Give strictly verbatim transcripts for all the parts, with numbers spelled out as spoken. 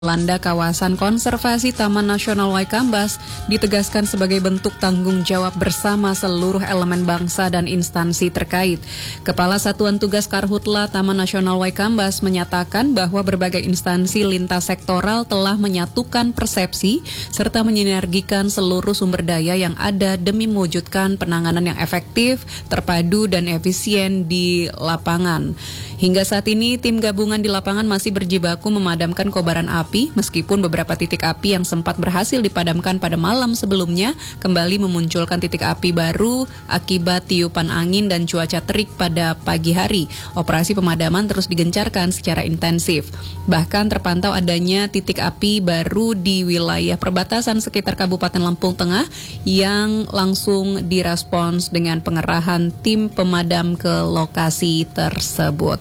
melanda kawasan konservasi Taman Nasional Waikambas ditegaskan sebagai bentuk tanggung jawab bersama seluruh elemen bangsa dan instansi terkait. Kepala Satuan Tugas Karhutla Taman Nasional Waikambas menyatakan bahwa berbagai instansi lintas sektoral telah menyatukan persepsi serta menyinergikan seluruh sumber daya yang ada demi mewujudkan penanganan yang efektif, terpadu, dan efisien di lapangan. Hingga saat ini, tim gabungan di lapangan masih berjibaku memadamkan kobaran api, meskipun beberapa titik api yang sempat berhasil dipadamkan pada malam sebelumnya kembali memunculkan titik api baru akibat tiupan angin dan cuaca terik pada pagi hari. Operasi pemadaman terus digencarkan secara intensif. Bahkan terpantau adanya titik api baru di wilayah perbatasan sekitar Kabupaten Lampung Tengah yang langsung direspons dengan pengerahan tim pemadam ke lokasi tersebut.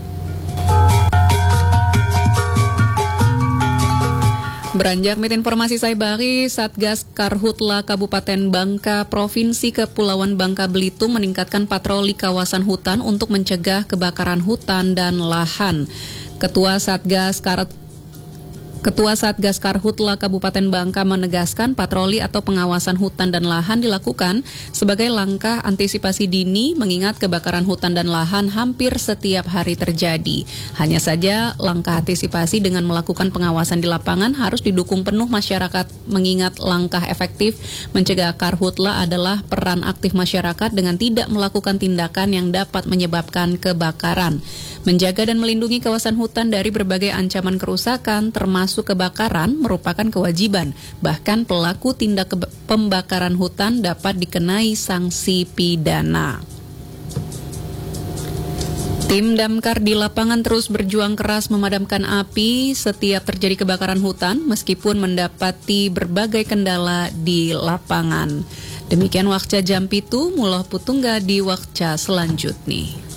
Beranjak mit informasi Saibari, Satgas Karhutla Kabupaten Bangka Provinsi Kepulauan Bangka Belitung meningkatkan patroli kawasan hutan untuk mencegah kebakaran hutan dan lahan. Ketua Satgas Kar Ketua Satgas Karhutla Kabupaten Bangka menegaskan patroli atau pengawasan hutan dan lahan dilakukan sebagai langkah antisipasi dini mengingat kebakaran hutan dan lahan hampir setiap hari terjadi. Hanya saja langkah antisipasi dengan melakukan pengawasan di lapangan harus didukung penuh masyarakat mengingat langkah efektif mencegah karhutla adalah peran aktif masyarakat dengan tidak melakukan tindakan yang dapat menyebabkan kebakaran. Menjaga dan melindungi kawasan hutan dari berbagai ancaman kerusakan termasuk kebakaran merupakan kewajiban. Bahkan pelaku tindak pembakaran hutan dapat dikenai sanksi pidana. Tim damkar di lapangan terus berjuang keras memadamkan api setiap terjadi kebakaran hutan meskipun mendapati berbagai kendala di lapangan. Demikian Wakca Jam Pitu, Muloh Putungga di Wakca selanjutnya.